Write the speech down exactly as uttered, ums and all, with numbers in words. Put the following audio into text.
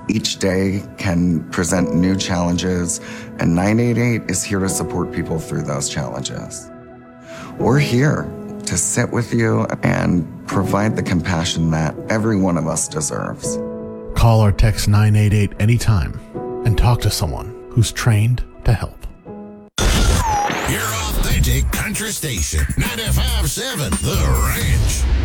Each day can present new challenges, and nine eight eight is here to support people through those challenges. We're here to sit with you and provide the compassion that every one of us deserves. Call or text nine eight eight anytime and talk to someone who's trained to help. Your authentic country station, ninety-five point seven The Ranch.